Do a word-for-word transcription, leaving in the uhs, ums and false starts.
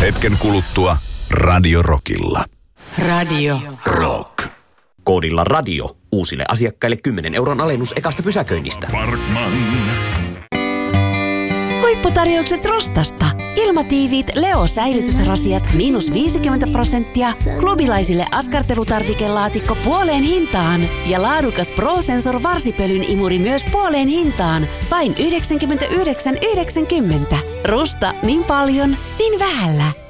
Hetken kuluttua Radio Rockilla. Radio Rock. Koodilla radio uusille asiakkaille kymmenen euron alennus ekasta pysäköinnistä. Parkman. Huipputarjoukset Rostasta. Ilmatiiviit Leo-säilytysrasiat miinus viisikymmentä prosenttia. Klubilaisille askartelutarvikelaatikko puoleen hintaan. Ja laadukas Pro-Sensor varsipölyn imuri myös puoleen hintaan. Vain yhdeksänkymmentäyhdeksän yhdeksänkymmentä. Rusta niin paljon, niin vähällä.